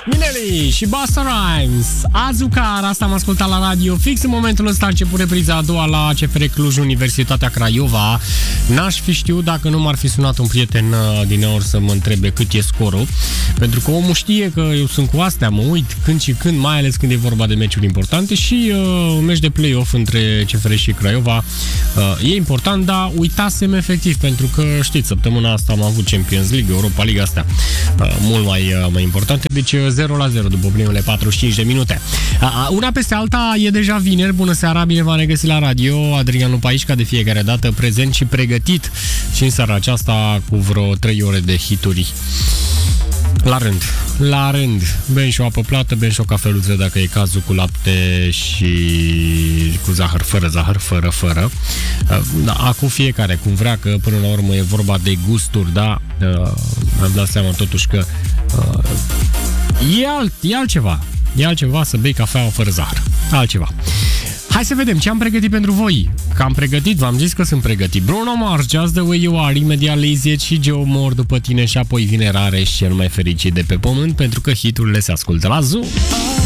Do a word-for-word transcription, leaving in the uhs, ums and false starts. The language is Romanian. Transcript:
Mineli și Busta Rhymes, Azucar, asta am ascultat la radio. Fix în momentul ăsta a început repriza a doua la C F R Cluj, Universitatea Craiova. N-aș fi știut dacă nu m-ar fi sunat un prieten din ori să mă întrebe cât e scorul, pentru că omul știe că eu sunt cu astea, mă uit când și când, mai ales când e vorba de meciuri importante și uh, un meci de play-off între C F R și Craiova uh, e important, dar uitasem efectiv, pentru că știți, săptămâna asta am avut Champions League, Europa League, astea uh, mult mai, uh, mai importante, deci zero la zero după primele patruzeci și cinci de minute. Uh, una peste alta e deja vineri, bună seara, bine v-am regăsit la radio, Adrian Lupa aici, ca de fiecare dată, prezent și pregătit și în seara aceasta cu vreo trei ore de hituri. La rând, la rând, bem și o apă plată, bem și o cafeluță dacă e cazul, cu lapte și cu zahăr, fără zahăr, fără, fără. Da, acum fiecare cum vrea, că până la urmă e vorba de gusturi, da? Am dat seama totuși că e, alt, e altceva, e altceva să bei cafea fără zahăr, altceva. Hai să vedem ce am pregătit pentru voi. Că am pregătit, v-am zis că sunt pregătit. Bruno Mars, Just the Way You Are, imediat Lazy Edge și Joe Moore după tine și apoi vine Rareș, cel mai fericit de pe pământ, pentru că hiturile se ascultă la Zoo.